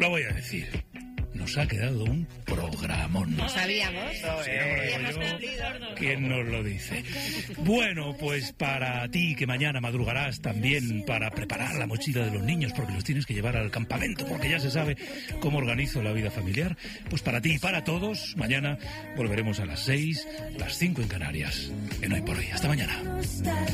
Lo voy a decir. Nos ha quedado un programón. ¿Lo sabíamos? ¿Quién nos lo dice? Bueno, pues para ti, que mañana madrugarás también para preparar la mochila de los niños, porque los tienes que llevar al campamento, porque ya se sabe cómo organizo la vida familiar, pues para ti y para todos, mañana volveremos a las 6, las 5 en Canarias. En Hoy por Hoy. Hasta mañana.